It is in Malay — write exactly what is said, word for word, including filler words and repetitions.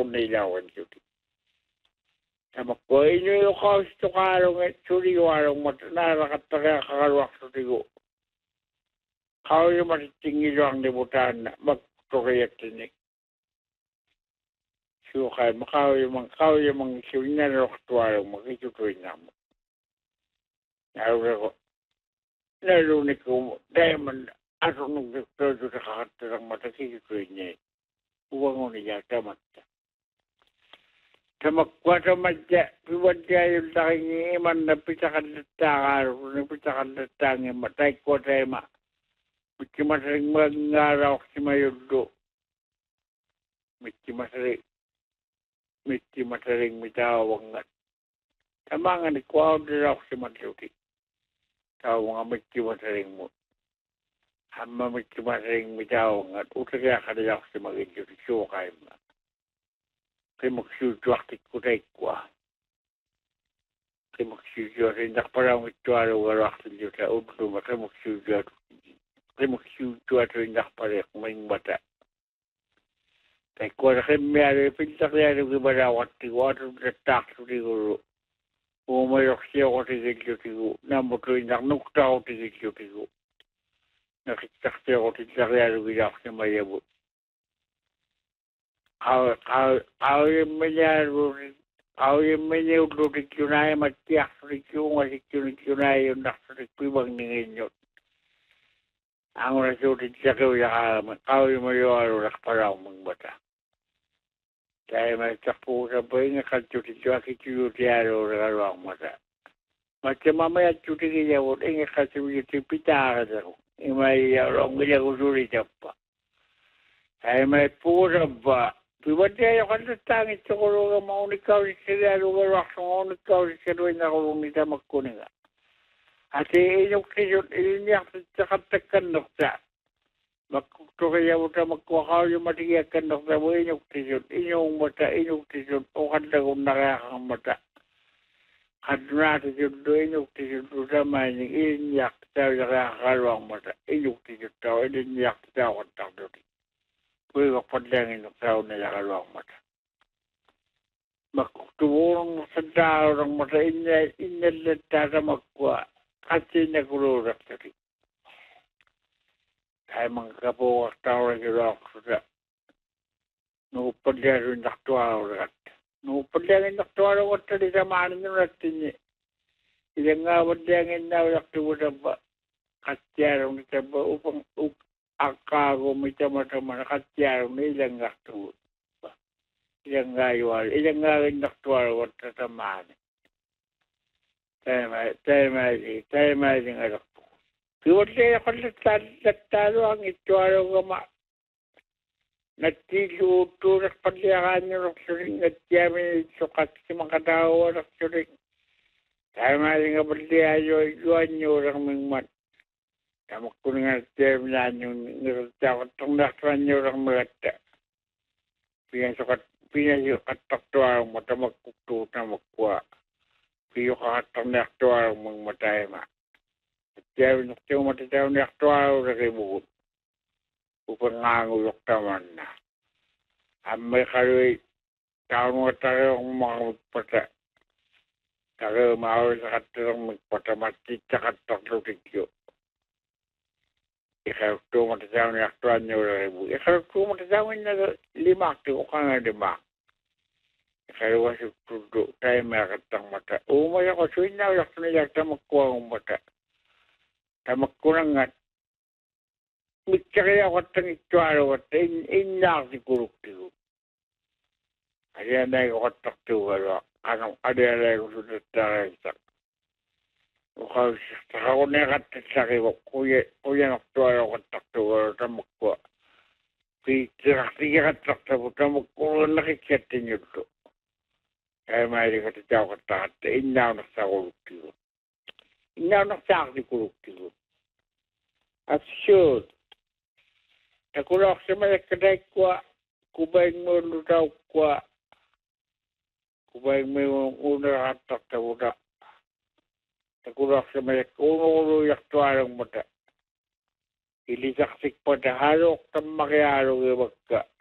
nilawan juti. Sama ko inyo yung kausto karong at suri warong matanarakattaga kakalwak sa tigo. Kau yung matitingin lang libutan na magtukayat tinik. So kaya makau yung mga kau yung mga siwinan roktuarong makitutuin naman. Naroon ko, naroon ko, dahil man ato nung doktor sa kakatarang matakitutuin niya. Uwang ko niya, tamat. Sa magkwata madya, piwadya yung laking iman na pitakan na takar, na pitakan na tangi, matay ko tayo ma. Miti masaring magngaraw si mayudo. Miti masaring, miti masaring mitawangat. Tama nga ni kwa raw si Matuti. Tao nga miti masaring mo. Hama miti masaring mitawangat. Utagya ka nila si Magindyo, siyo kayo ma. Kaya magsuduakit ko tayo kwa. Kaya magsuduakit. Nakparang ito araw garaktin nyo sa udlo. Kaya magsuduakit. Kaya magsuduakit. Nakparang may mata. Kaya kwa na kayo mayari. Pintak na yung ibarawat. Tiwato na takso tiguro. Umayok siya ko tigil tigo. Namutuin na nukta ko tigil tigo. Nakitak siya ko tigil yung idak na mayabot. Kau kau kau yang menyaru kau yang menyaru di kunai matiak di kunai di kunai yang nak di kubang ninginyot. Ang rasul di jaga ya kau yang menyaru nak parau mengbata. Saya macam pun sampai ni kan cuti cuti cuti tiada orang orang mata. Macam mana ya cuti dia buat ini kan cuti pita ada. Ini orang dia usuri siapa. Saya macam pun apa. Piwadya yung kanatangit sa kuro nga maunikaw ni sila lugar sa maunikaw ni sila na kuro nita magkuninga. At inyong kisyon, ilinyak sa katakan nukta. Magkukaya mo ta magkukaw yung matigakan nukta mo inyong kisyon, inyong mata, inyong kisyon, o kandagong nakakang mata. Kadunati yun do inyong kisyon, usama yung ilinyak sa nakakalawang mata, inyong kisyon tao, ilinyak sa kantak doon. Kaya kapadangin ng tao na nakalawang mata. Magtuburong sa tao ng mata, inalata sa magkuha, kasi nagururak sa rin. Kaya mga kapuwak tao na gilawak sa nupadangin ng naktuarakat. Nupadangin ng naktuarakat sa lisamaan ng natin niya. Ilang nga padangin na naktuwa ba, kasyarong nita ba upang akago mita mata-mata kasyarong ilang naktuwa. Ilang nga iwal, ilang nga rin naktuarakat sa tamaan. Tayo may, tayo may, tayo may rin alak po. Kiwat siya ako nagtalo ang ituaraw ka ma. Nagtisuto, nagpagyakan nyo naksuring, nagtiyamin sukat si mga tao naksuring. Tayo may rin nga pagyayo, iwan nyo lang mingman. Tamak ko nga nagtiyamin na nyo, nagtakot ang naksuran nyo lang magata. Pinasukat, pinasukat taktuaraw mo, tamak kukto, tamak kuwa. Piyo kakatang naktuaraw mong matay ma. Nagtiyamin naktiyaw matataw naktuaraw na kay bukod. Upang ngangulok taman na. Amay karoy, taon mga tayo ang mga magpata. Tayo maawa sa katarang magpata, matit sa kataklo tigyo. Ikarukto matataw na naktuaraw nyo na kay bukod. Ikarukto matataw na limak, tiyo ka nga limak. Kaya wasi tudo tayo makatang mata. Umay ako suin na yak na yak tamak ko ang mata. Tamak ko na nga. Mitsa kaya ako tang ituaro at inak si kuruk tiyo. Kaya na ako katak tiyo wala. Anong adya na ako sunod tayo isak. Ukaw saka ko na katasaki ko. Kuya naktuaro katak tiyo wala tamak ko. Kaya katak tiyo tamak ko nakikiyatin yun to. Kaya may ka tataw ka takat, inaw na sa kuluktigo. Inaw na sa akin kuluktigo. At sure, nakulak sa mga kaday kwa, kubayin mo lutaw kwa, kubayin mo yung una katak na una. Nakulak sa mga kuno yak tuwarang mata. Ilisaksik pa na halok na makiharong yung magka.